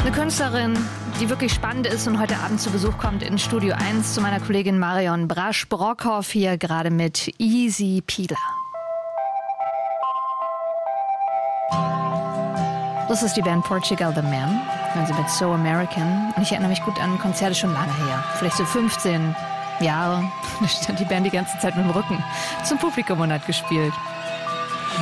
Eine Künstlerin, die wirklich spannend ist und heute Abend zu Besuch kommt in Studio 1 zu meiner Kollegin Marion Brasch-Brockhoff hier gerade mit Easy Peeler. Das ist die Band Portugal The Man, hören sie mit So American. Und ich erinnere mich gut an Konzerte schon lange her, vielleicht so 15 Jahre. Da stand die Band die ganze Zeit mit dem Rücken zum Publikum und hat gespielt.